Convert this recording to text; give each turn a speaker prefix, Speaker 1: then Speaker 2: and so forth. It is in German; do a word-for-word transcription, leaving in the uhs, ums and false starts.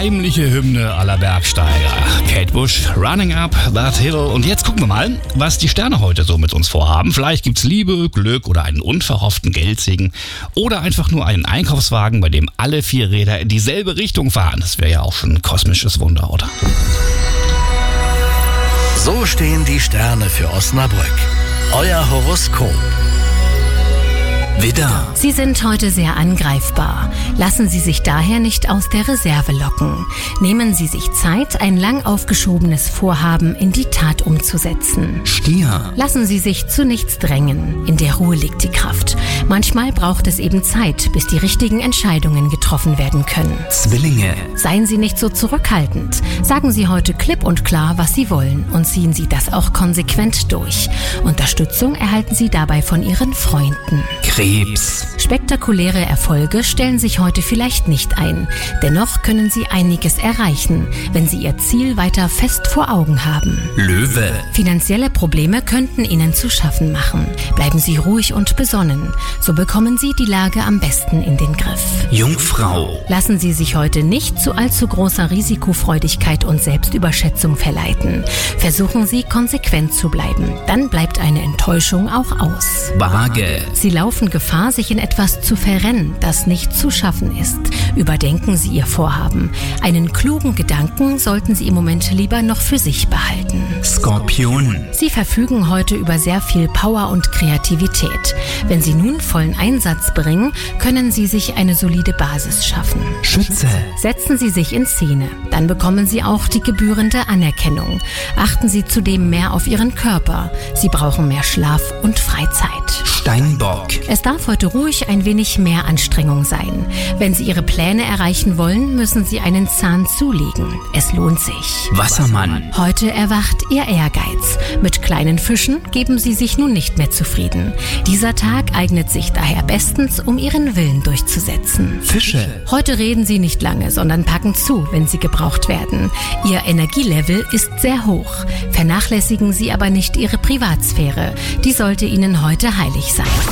Speaker 1: heimliche Hymne aller Bergsteiger. Kate Bush, Running Up That Hill. Und jetzt gucken wir mal, was die Sterne heute so mit uns vorhaben. Vielleicht gibt's Liebe, Glück oder einen unverhofften Geldsegen. Oder einfach nur einen Einkaufswagen, bei dem alle vier Räder in dieselbe Richtung fahren. Das wäre ja auch schon ein kosmisches Wunder, oder?
Speaker 2: So stehen die Sterne für Osnabrück. Euer Horoskop. Widder.
Speaker 3: Sie sind heute sehr angreifbar. Lassen Sie sich daher nicht aus der Reserve locken. Nehmen Sie sich Zeit, ein lang aufgeschobenes Vorhaben in die Tat umzusetzen.
Speaker 2: Stier.
Speaker 3: Lassen Sie sich zu nichts drängen. In der Ruhe liegt die Kraft. Manchmal braucht es eben Zeit, bis die richtigen Entscheidungen getroffen werden können.
Speaker 2: Zwillinge.
Speaker 3: Seien Sie nicht so zurückhaltend. Sagen Sie heute klipp und klar, was Sie wollen, und ziehen Sie das auch konsequent durch. Unterstützung erhalten Sie dabei von Ihren Freunden.
Speaker 2: Krebs.
Speaker 3: Spektakuläre Erfolge stellen sich heute vielleicht nicht ein. Dennoch können Sie einiges erreichen, wenn Sie Ihr Ziel weiter fest vor Augen haben.
Speaker 2: Löwe.
Speaker 3: Finanzielle Probleme könnten Ihnen zu schaffen machen. Bleiben Sie ruhig und besonnen. So bekommen Sie die Lage am besten in den Griff.
Speaker 2: Jungfrau.
Speaker 3: Lassen Sie sich heute nicht zu allzu großer Risikofreudigkeit und Selbstüberschätzung verleiten. Versuchen Sie, konsequent zu bleiben. Dann bleibt eine Enttäuschung auch aus.
Speaker 2: Waage.
Speaker 3: Sie laufen Gefahr, sich in etwas zu verrennen, das nicht zu schaffen ist. Überdenken Sie Ihr Vorhaben. Einen klugen Gedanken sollten Sie im Moment lieber noch für sich behalten.
Speaker 2: Skorpion.
Speaker 3: Sie verfügen heute über sehr viel Power und Kreativität. Wenn Sie nun vollen Einsatz bringen, können Sie sich eine solide Basis schaffen.
Speaker 2: Schütze.
Speaker 3: Setzen Sie sich in Szene. Dann bekommen Sie auch die gebührende Anerkennung. Achten Sie zudem mehr auf Ihren Körper. Sie brauchen mehr Schlaf und Freizeit.
Speaker 2: Steinbock.
Speaker 3: Es darf heute ruhig ein wenig mehr Anstrengung sein. Wenn Sie Ihre Pläne erreichen wollen, müssen Sie einen Zahn zulegen. Es lohnt sich.
Speaker 2: Wassermann.
Speaker 3: Heute erwacht Ihr Ehrgeiz. Mit kleinen Fischen geben Sie sich nun nicht mehr zufrieden. Dieser Tag eignet sich daher bestens, um Ihren Willen durchzusetzen.
Speaker 2: Fische.
Speaker 3: Heute reden Sie nicht lange, sondern packen zu, wenn Sie gebraucht werden. Ihr Energielevel ist sehr hoch. Vernachlässigen Sie aber nicht Ihre Privatsphäre. Die sollte Ihnen heute heilig sein.